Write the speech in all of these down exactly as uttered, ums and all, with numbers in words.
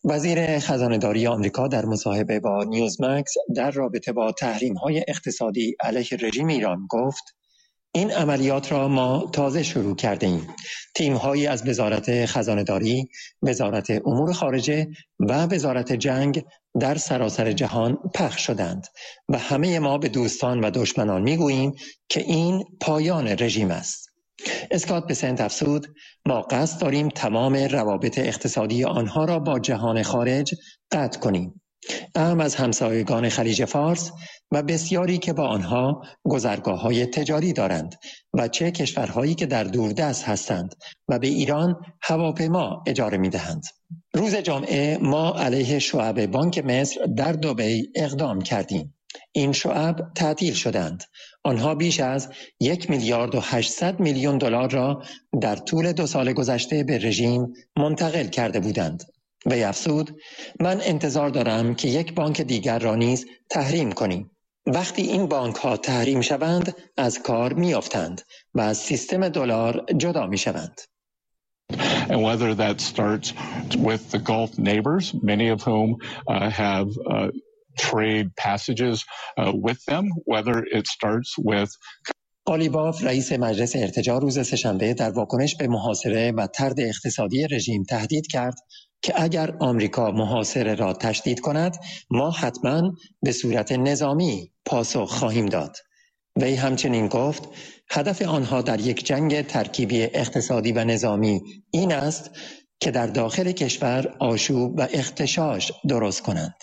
وزیر خزانه‌داری آمریکا در مصاحبه با نیوزمکس در رابطه با تحریم‌های اقتصادی علیه رژیم ایران گفت: این عملیات را ما تازه شروع کرده ایم. تیم‌هایی از وزارت خزانه‌داری، وزارت امور خارجه و وزارت جنگ در سراسر جهان پخش شدند و همه ما به دوستان و دشمنان می‌گوییم که این پایان رژیم است. اسکات بسنت افزود: ما قصد داریم تمام روابط اقتصادی آنها را با جهان خارج قطع کنیم، اهم از همسایگان خلیج فارس و بسیاری که با آنها گذرگاه‌های تجاری دارند و چه کشورهایی که در دوردست هستند و به ایران هواپیما اجاره می‌دهند. روز جمعه ما علیه شعب بانک مصر در دبی اقدام کردیم. این شعب تعطیل شدند. آنها بیش از یک میلیارد و هشتصد میلیون دلار را در طول دو سال گذشته به رژیم منتقل کرده بودند. وی افزود: من انتظار دارم که یک بانک دیگر را نیز تحریم کنیم. وقتی این بانک ها تحریم شوند از کار می افتند و از سیستم دلار جدا می شوند. And whether that starts with the Gulf neighbors, many of whom uh, have uh, trade passages uh, with them, whether it starts with قالیباف رئیس مجلس ارتجاع روز سه‌شنبه در واکنش به محاصره و طرد اقتصادی رژیم تهدید کرد که اگر آمریکا محاصره را تشدید کند ما حتما به صورت نظامی پاسخ خواهیم داد. وی همچنین گفت: هدف آنها در یک جنگ ترکیبی اقتصادی و نظامی این است که در داخل کشور آشوب و اغتشاش درست کنند.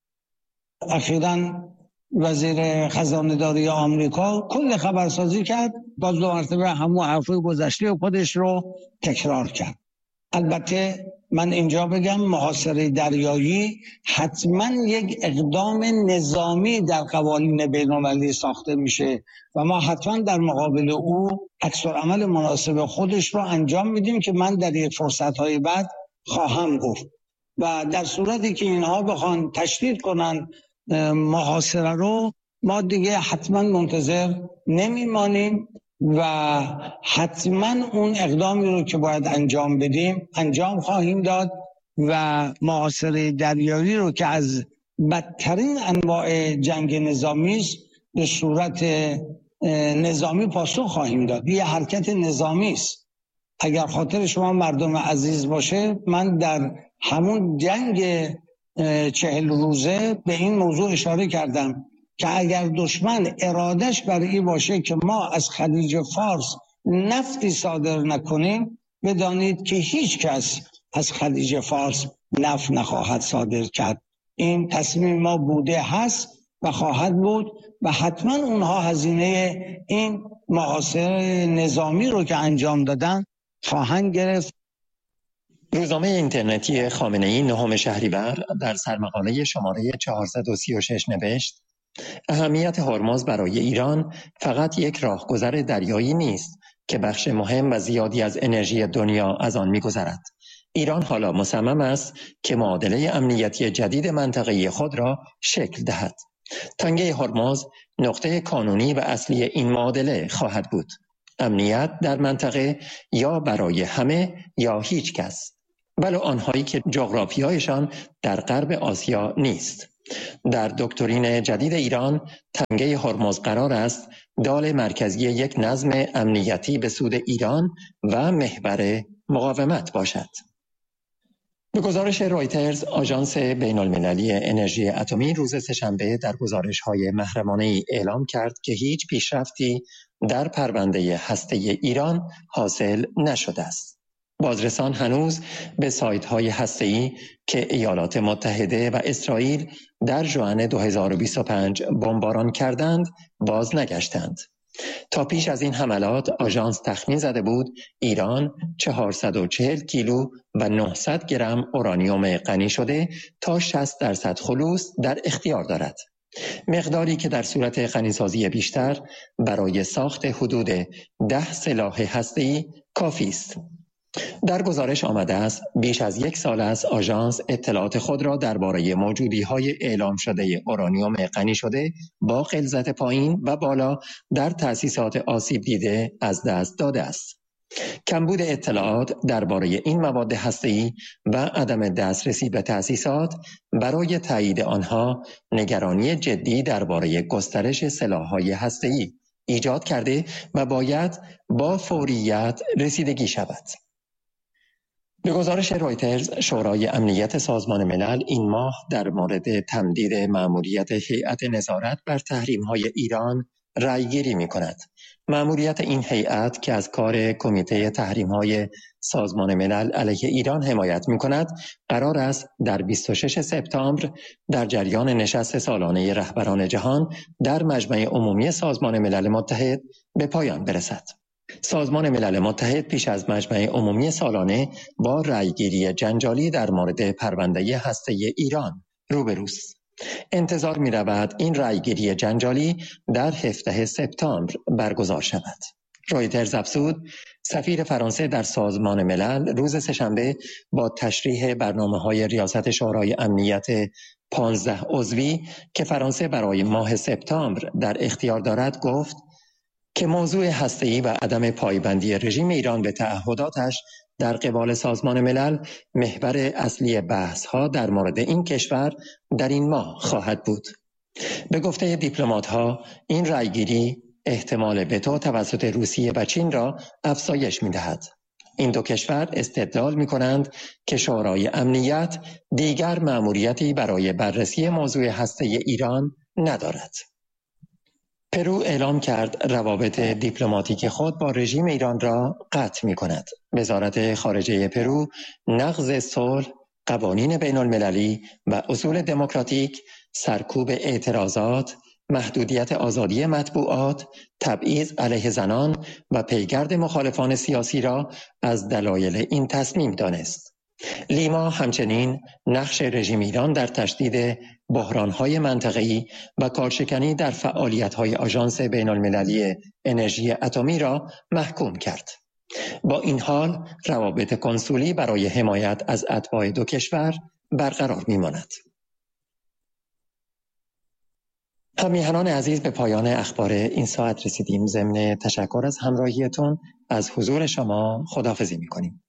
اخیراً وزیر خزانه‌داری آمریکا کل خبرسازی کرد، باز دو مرتبه همون حرفای گذشته خودش رو تکرار کرد. البته من اینجا بگم محاصره دریایی حتما یک اقدام نظامی در قوانین بین‌المللی ساخته میشه و ما حتما در مقابل او عکس‌العمل مناسب خودش رو انجام میدیم که من در یک فرصت‌های بعد خواهم گفت. و در صورتی که اینها بخوان تشدید کنن محاصره رو، ما دیگه حتما منتظر نمیمانیم و حتما اون اقدامی رو که باید انجام بدیم انجام خواهیم داد و محاصره دریایی رو که از بدترین انواع جنگ نظامی است به صورت نظامی پاسخ خواهیم داد. یه حرکت نظامی است. اگر خاطر شما مردم عزیز باشه، من در همون جنگ چهل روزه به این موضوع اشاره کردم که اگر دشمن ارادش برای این باشه که ما از خلیج فارس نفتی صادر نکنیم، بدانید که هیچ کس از خلیج فارس نفت نخواهد صادر کرد. این تصمیم ما بوده هست و خواهد بود و حتما اونها هزینه این محاصره نظامی رو که انجام دادن خواهند گرفت. روزنامه اینترنتی خامنه‌ای نهم شهریور در سرمقاله شماره چهارصد و سی و شش نوشت: اهمیت هرمز برای ایران فقط یک راهگذر دریایی نیست که بخش مهم و زیادی از انرژی دنیا از آن می‌گذرد. ایران حالا مصمم است که معادله امنیتی جدید منطقه خود را شکل دهد. تنگه هرمز نقطه کانونی و اصلی این معادله خواهد بود. امنیت در منطقه یا برای همه یا هیچ کس، ولو آنهایی که جغرافیایشان در غرب آسیا نیست. در دکترین جدید ایران تنگه هرمز قرار است دال مرکزی یک نظم امنیتی به سود ایران و محور مقاومت باشد. به گزارش رایترز، آژانس بین‌المللی انرژی اتمی روز سه‌شنبه در گزارش‌های محرمانه‌ای اعلام کرد که هیچ پیشرفتی در پرونده هسته ایران حاصل نشده است. بازرسان هنوز به سایت‌های هسته‌ای که ایالات متحده و اسرائیل در ژوئن دو هزار و بیست و پنج بمباران کردند باز نگشتند. تا پیش از این حملات آژانس تخمین زده بود ایران چهارصد و چهل کیلو و نهصد گرم اورانیوم غنی شده تا شصت درصد خلوص در اختیار دارد. مقداری که در صورت غنیسازی بیشتر برای ساخت حدود ده سلاح هسته‌ای کافی است. در گزارش آمده است بیش از یک سال است آژانس اطلاعات خود را درباره موجودی‌های اعلام شده اورانیوم غنی شده با غلظت پایین و بالا در تأسیسات آسیب دیده از دست داده است. کمبود اطلاعات درباره این مواد هسته‌ای و عدم دسترسی به تأسیسات برای تایید آنها نگرانی جدی درباره گسترش سلاح‌های هسته‌ای ایجاد کرده و باید با فوریت رسیدگی شود. به گزارش رویترز، شورای امنیت سازمان ملل این ماه در مورد تمدید مأموریت هیئت نظارت بر تحریم‌های ایران رأی‌گیری می‌کند. مأموریت این هیئت که از کار کمیته تحریم‌های سازمان ملل علیه ایران حمایت می‌کند، قرار است در بیست و شش سپتامبر در جریان نشست سالانه رهبران جهان در مجمع عمومی سازمان ملل متحد به پایان برسد. سازمان ملل متحد پیش از مجمع عمومی سالانه با رأی‌گیری جنجالی در مورد پرونده هسته‌ای ایران روبروست. انتظار می رود این رأی‌گیری جنجالی در هفدهم سپتامبر برگزار شود. رویترز افزود سفیر فرانسه در سازمان ملل روز سه‌شنبه با تشریح برنامه‌های ریاست شورای امنیت پانزده عضوی که فرانسه برای ماه سپتامبر در اختیار دارد گفت که موضوع هسته‌ای و عدم پایبندی رژیم ایران به تعهداتش در قبال سازمان ملل محور اصلی بحث‌ها در مورد این کشور در این ماه خواهد بود. به گفته دیپلمات‌ها این رأی‌گیری احتمال وتو توسط روسیه و چین را افزایش می‌دهد. این دو کشور استدلال می‌کنند که شورای امنیت دیگر مأموریتی برای بررسی موضوع هسته‌ای ایران ندارد. پرو اعلام کرد روابط دیپلماتیک خود با رژیم ایران را قطع می‌کند. وزارت خارجه پرو نقض صلح، قوانین بین المللی و اصول دموکراتیک، سرکوب اعتراضات، محدودیت آزادی مطبوعات، تبعیض علیه زنان و پیگرد مخالفان سیاسی را از دلایل این تصمیم دانست. لیما همچنین نقش رژیم ایران در تشدید بحران‌های منطقه‌ای و کارشکنی در فعالیت‌های آژانس بین‌المللی انرژی اتمی را محکوم کرد. با این حال روابط کنسولی برای حمایت از اتباع دو کشور برقرار می‌ماند. همیهنان عزیز، به پایان اخبار این ساعت رسیدیم. ضمن تشکر از همراهیتون از حضور شما خداحافظی می‌کنیم.